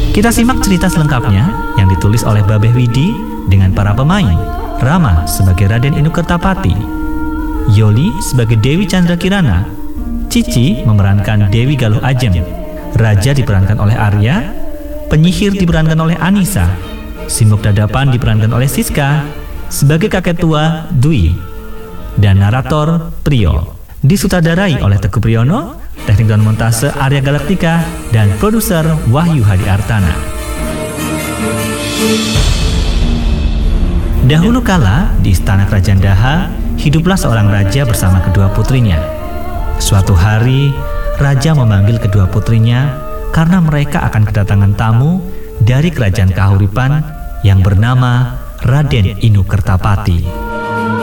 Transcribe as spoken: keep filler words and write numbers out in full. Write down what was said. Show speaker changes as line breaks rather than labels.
Kita simak cerita selengkapnya yang ditulis oleh Babeh Widi dengan para pemain. Rama sebagai Raden Inu Kertapati, Yoli sebagai Dewi Chandra Kirana, Cici memerankan Dewi Galuh Ajem, Raja diperankan oleh Arya, penyihir diperankan oleh Anissa, Simuk Dadapan diperankan oleh Siska, sebagai kakek tua Dwi, dan narator Priyo. Disutradarai oleh Teguh Priyono, teknik dan montase Arya Galaktika, dan produser Wahyu Hadi Artana. Dahulu kala, di istana kerajaan Daha, hiduplah seorang raja bersama kedua putrinya. Suatu hari, raja memanggil kedua putrinya karena mereka akan kedatangan tamu dari kerajaan Kahuripan yang bernama Raden Inu Kertapati.